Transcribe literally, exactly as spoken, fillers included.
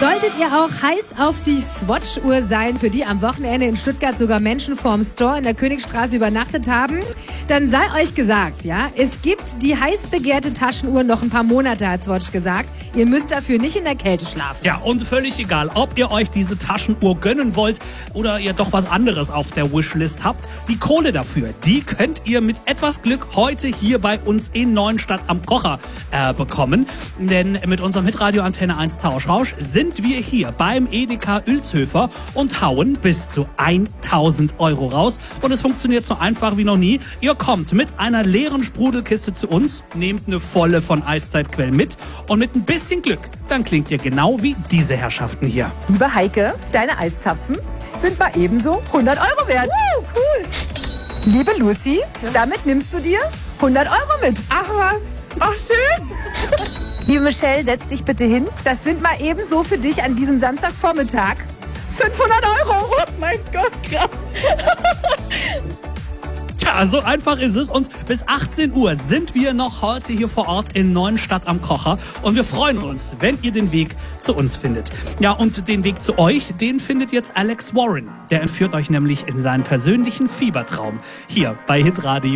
Solltet ihr auch heiß auf die Swatch-Uhr sein, für die am Wochenende in Stuttgart sogar Menschen vorm Store in der Königstraße übernachtet haben, dann sei euch gesagt, ja, es gibt die heiß begehrte Taschenuhr noch ein paar Monate, hat Swatch gesagt. Ihr müsst dafür nicht in der Kälte schlafen. Ja, und völlig egal, ob ihr euch diese Taschenuhr gönnen wollt oder ihr doch was anderes auf der Wishlist habt, die Kohle dafür, die könnt ihr mit etwas Glück heute hier bei uns in Neuenstadt am Kocher äh, bekommen. Denn mit unserem Hitradio Antenne eins Tauschrausch sind wir hier beim Edeka Uelzhöfer und hauen bis zu tausend Euro raus. Und es funktioniert so einfach wie noch nie. Ihr kommt mit einer leeren Sprudelkiste zu uns, nehmt eine volle von Eiszeitquell mit und mit ein bisschen Glück, dann klingt ihr genau wie diese Herrschaften hier. Liebe Heike, deine Eiszapfen sind mal ebenso hundert Euro wert. Uh, cool. Liebe Lucy, damit nimmst du dir hundert Euro mit. Ach was, ach schön. Liebe Michelle, setz dich bitte hin. Das sind mal ebenso für dich an diesem Samstagvormittag fünfhundert Euro. Oh mein Gott, krass. Tja, so einfach ist es. Und bis achtzehn Uhr sind wir noch heute hier vor Ort in Neuenstadt am Kocher. Und wir freuen uns, wenn ihr den Weg zu uns findet. Ja, und den Weg zu euch, den findet jetzt Alex Warren. Der entführt euch nämlich in seinen persönlichen Fiebertraum. Hier bei Hitradio.